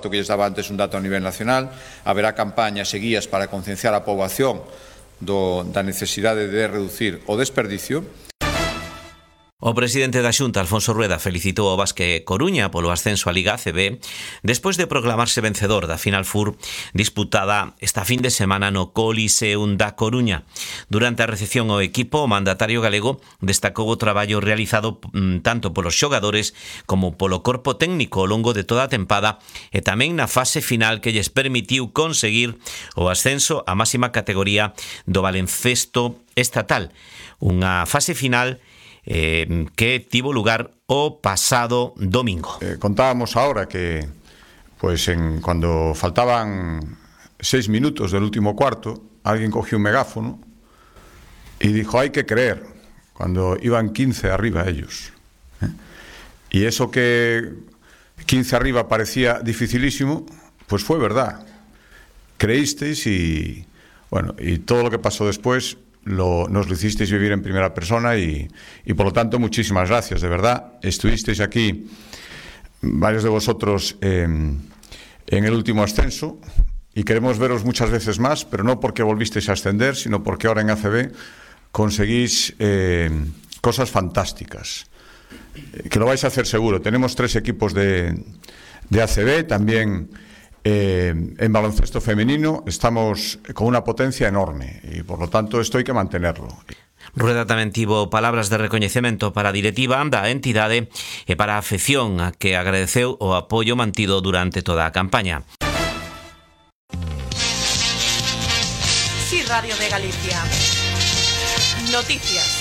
dato que lles daba antes, un dato a nivel nacional. Haberá campañas e guías para concienciar a poboación da necesidade de reducir o desperdicio. O presidente da Xunta, Alfonso Rueda, felicitou o Basque Coruña polo ascenso á Liga ACB despois de proclamarse vencedor da Final Four disputada esta fin de semana no Coliseum da Coruña. Durante a recepción ao equipo, o mandatario galego destacou o traballo realizado tanto polos xogadores como polo corpo técnico ao longo de toda a tempada e tamén na fase final que lles permitiu conseguir o ascenso á máxima categoría do baloncesto estatal. Unha fase final que tivo lugar o pasado domingo. Contábamos ahora que cuando faltaban 6 minutos del último cuarto, alguien cogió un megáfono y dijo: hay que creer, cuando iban 15 arriba ellos. Y eso que 15 arriba parecía dificilísimo, pues fue verdad. Creísteis y todo lo que pasó después nos lo hicisteis vivir en primera persona y por lo tanto muchísimas gracias, de verdad. Estuvisteis aquí varios de vosotros en el último ascenso y queremos veros muchas veces más, pero no porque volvisteis a ascender, sino porque ahora en ACB conseguís cosas fantásticas, que lo vais a hacer seguro. Tenemos 3 equipos de ACB, también en baloncesto femenino estamos con una potencia enorme y por lo tanto esto hay que mantenerlo. Rueda tamén tivo palabras de recoñecemento para a directiva da entidade e para a afección a que agradeceu o apoio mantido durante toda a campaña. Sí, Radio de Galicia. Noticias.